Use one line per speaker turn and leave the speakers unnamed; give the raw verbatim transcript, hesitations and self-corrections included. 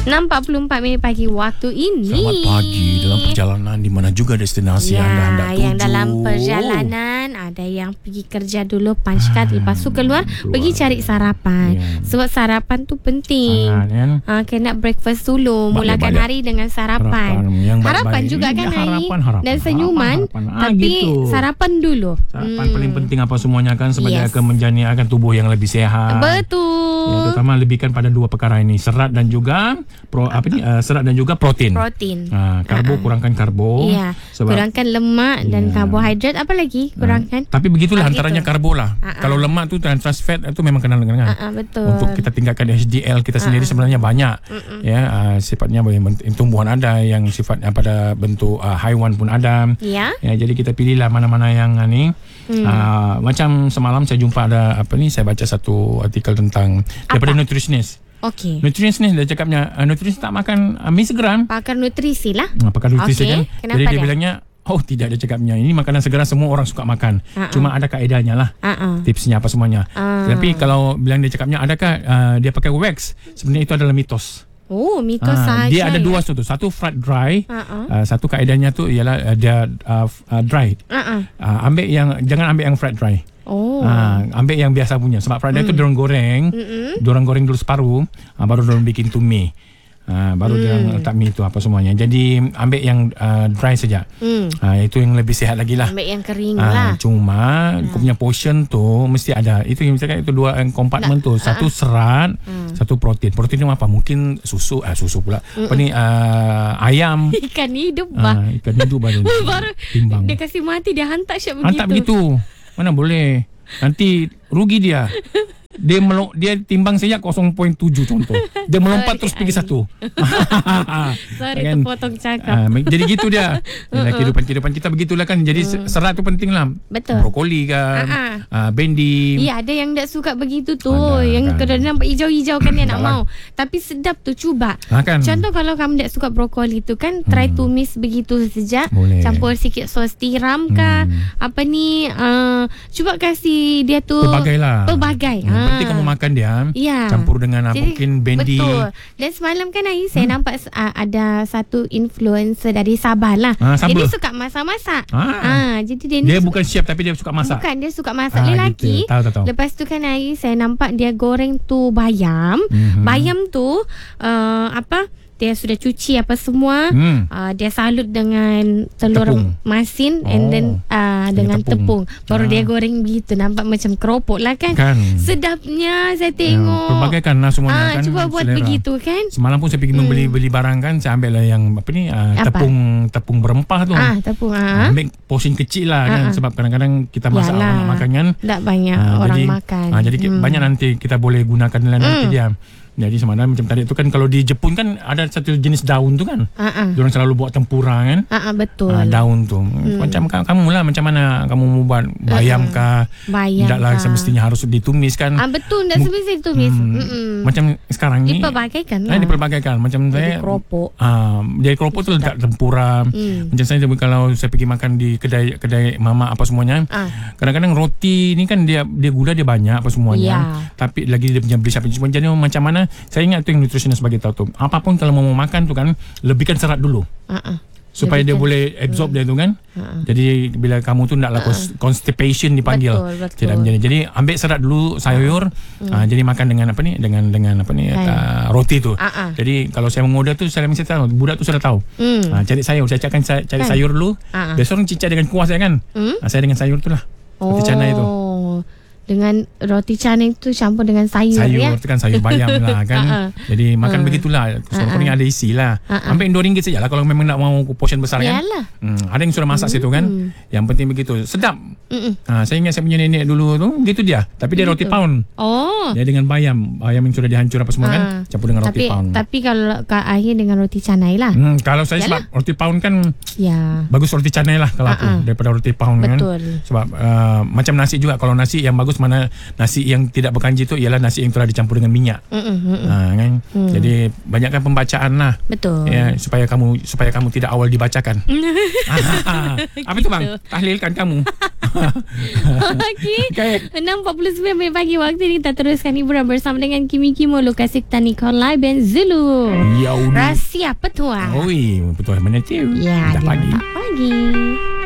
enam empat puluh empat minit pagi waktu ini.
Selamat pagi dalam perjalanan di mana juga destinasi
ya,
anda hendak tuju.
Yang dalam perjalanan ada yang pergi kerja dulu punch card, lepas tu keluar, keluar pergi cari sarapan. Ya. Sebab sarapan tu penting. Sangat, kan? Ha, kena breakfast dulu, mulakan banyak hari dengan sarapan. Harapan, yang harapan juga kan hari harapan, harapan, dan senyuman, harapan, harapan. Ah, tapi gitu. Sarapan dulu.
Sarapan hmm. paling penting apa semuanya kan sebagai yes. akan menjadikan tubuh yang lebih sehat.
Betul.
Ya, terutama lebihkan pada dua perkara ini, serat dan juga pro, apa ni uh, serat dan juga protein.
Protein.
Uh, karbo uh-uh. kurangkan karbo.
Ya. Sebab, kurangkan lemak dan yeah. karbohidrat. Apa lagi kurangkan?
Uh, tapi begitulah ah, antaranya gitu. Karbo lah. Uh-uh. Kalau lemak tu dan trans fat itu memang kena dengan.
Uh-uh, betul.
Untuk kita tingkatkan H D L kita uh-uh. sendiri sebenarnya banyak. Uh-uh. Ya, uh, sifatnya tumbuhan ada, yang sifatnya pada bentuk uh, haiwan pun ada.
Yeah.
Ya, jadi kita pilihlah mana-mana yang uh, ni. Hmm. Uh, macam semalam saya jumpa ada apa ni, saya baca satu artikel tentang apa? Daripada nutritionist.
Okey.
Nutritionist ni dia cakapnya uh, nutritionist tak makan uh, mi segeran.
Pakar nutrisi lah.
Uh, pakar nutrisi
okay.
kan.
Kenapa
jadi dia,
dia
bilangnya oh tidak, dia cakapnya ini makanan segeran semua orang suka makan. Uh-uh. Cuma ada kaedahnya lah. Uh-uh. Tipsnya apa semuanya. Uh. Tapi kalau bilang dia cakapnya adakah uh, dia pakai wax, sebenarnya itu adalah mitos.
Oh, mitos
ha,
sahaja.
Dia ada
ya?
dua tu. Satu fried dry.
Uh-uh.
Uh, satu kaedahnya tu ialah uh, dia uh, uh, dry. Uh-uh. Uh, ambil yang jangan ambil yang fried dry.
Oh.
Uh, ambil yang biasa punya. Sebab fried dry mm. tu diorang goreng. Mm-mm. Diorang goreng dulu separuh. Uh, baru diorang bikin tu mie. Uh, baru mm. diorang letak mie tu apa semuanya. Jadi ambil yang uh, dry saja. Mm. Uh, itu yang lebih sihat lagi lah.
Ambil yang kering
uh,
lah.
Cuma uh. kau punya portion tu mesti ada. Itu yang misalkan itu dua kompartmen tu. Satu uh-uh. serat. Mm. Satu protein. Protein apa? Mungkin susu. Ah susu pula. Mm-mm. Apa ni? Uh, ayam.
Ikan hidup bah.
Uh, ikan hidup baru.
Baru timbang. Dia kasih mati, dia hantar siap begitu.
Hantar begitu. Mana boleh. Nanti rugi dia. Dia melong, dia timbang saya kosong koma tujuh contoh. Dia melompat terus pergi satu.
Sorry
kan?
Terpotong cakap.
Uh, jadi gitu dia. uh-uh. Kehidupan-kehidupan kita begitulah kan. Jadi uh. serat tu penting lah.
Betul.
Brokoli kan. Uh-huh. Uh, bendi.
Ya, ada yang tak suka begitu tu. Ada, yang kan. Kadang-kadang nampak hijau-hijau kan dia nak mau. Tapi sedap tu, cuba. Ha, kan? Contoh kalau kamu tak suka brokoli tu kan, try hmm. tumis begitu saja. Boleh. Campur sikit sos tiram kah. Hmm. Apa ni. Uh, cuba kasih dia tu.
Pelbagai lah.
Pelbagai.
Hmm. Penting kamu makan dia ya. Campur dengan Jadi, mungkin bendi.
Betul. Dan semalam kan hari saya hmm. nampak uh, ada satu influencer dari Sabah lah.
Ah,
jadi suka masak-masak. Ah. Ah, jadi dia,
dia
ni
bukan chef tapi dia suka masak.
Bukan, dia suka masak. Ah, lelaki.
Gitu. Tahu, tahu, tahu.
Lepas tu kan hari saya nampak dia goreng tu bayam. Mm-hmm. Bayam tu uh, apa? Dia sudah cuci apa semua. Hmm. Uh, dia salut dengan telur tepung. masin oh. and then uh, dengan tepung. tepung. Baru ah. dia goreng begitu. Nampak macam keropok lah kan. kan. Sedapnya saya tengok.
Ya, pelbagai kan lah semuanya
ah,
kan.
Cuba buat selera. Begitu kan.
Semalam pun saya pergi hmm. membeli beli barang kan. Saya ambil lah yang apa ni uh, apa? tepung tepung berempah tu.
Ah, tepung. Ah.
Ambil portion kecil lah ah. kan. Sebab kadang-kadang kita masak
Yalah.
orang makan kan.
Tak banyak
ah,
orang
jadi,
makan.
Ah, jadi hmm. banyak nanti kita boleh gunakan lah nanti
hmm.
dia. Jadi sebenarnya macam tadi tu kan, kalau di Jepun kan ada satu jenis daun tu kan. Uh-uh. Diorang selalu buat tempura kan.
Uh-uh, betul.
Uh, daun tu. Hmm. Macam kamu lah, macam mana kamu mau buat bayam uh-uh. kah?
Bayam
Tidaklah semestinya harus ditumis kan.
Ah, betul, tak semestinya ditumis.
Hmm. Macam sekarang ni
dipelbagaikan lah.
Eh, dipelbagaikan. Macam jadi saya
keropok.
Uh, jadi keropok tu letak tempura. Hmm. Macam saya kalau saya pergi makan di kedai kedai mama apa semuanya. Uh. Kadang-kadang roti ni kan dia dia gula dia banyak apa semuanya. Yeah. Tapi lagi dia punya beli siapa semua. Jadi macam mana, saya ingat tu yang nutritionist bagi tahu tu, apapun kalau mau makan tu kan, lebihkan serat dulu. Uh-uh. Supaya lebihkan. Dia boleh absorb hmm. dia tu kan. Uh-uh. Jadi bila kamu tu naklah uh-uh. constipation dipanggil. Betul, betul. Tidak menjadi. Jadi ambil serat dulu sayur. Uh-uh. Uh, jadi makan dengan apa ni? Dengan dengan apa ni? Uh, roti tu. Uh-uh. Jadi kalau saya mengorder tu, saya mesti tahu budak tu sudah tahu. Hmm. Uh, cari sayur, saya cakap cari kan. sayur dulu. Uh-uh. Biasa orang cicak dengan kuah saya kan. Hmm? Uh, saya dengan sayur tu lah. Roti oh. canai tu.
Dengan roti canai tu campur dengan sayur,
sayur
ya.
Sayur tu kan sayur bayam lah kan. uh-uh. Jadi makan uh-uh. begitulah. Seorang uh-uh. ada isi lah. uh-uh. Ambil dua ringgit sajalah kalau memang nak mau portion besar. Yalah. Kan. Hmm, ada yang sudah masak uh-huh. situ kan. Yang penting begitu. Sedap. Uh-uh. Ha, saya ingat saya punya nenek dulu tu gitu dia. Tapi dia begitu. Roti pound. Oh. Dia dengan bayam. Bayam yang sudah dihancur apa semua uh. kan. Campur dengan
tapi,
roti pound.
Tapi kalau akhir dengan roti canai lah.
Hmm, kalau saya Yalah. sebab roti pound kan ya. bagus roti canai lah kalau uh-uh. aku daripada roti pound. Betul. Kan. Sebab uh, macam nasi juga. Kalau nasi yang bagus mana nasi yang tidak berkanji tu ialah nasi yang telah dicampur dengan minyak. Mm-mm. Ha, kan? Mm. Jadi banyakkan pembacaan lah.
Betul.
Ya, supaya kamu supaya kamu tidak awal dibacakan. Apa tu bang? Tahlilkan kamu.
Okey. Okay. enam empat puluh sembilan minit pagi waktu ini kita teruskan hiburan bersama dengan Kimi Kimo lokasi Tani Konlai Ben Zulu.
Ya,
Rahsia Petua.
Oi, Petua mana tu?
Ya,
dah pagi.
Pagi.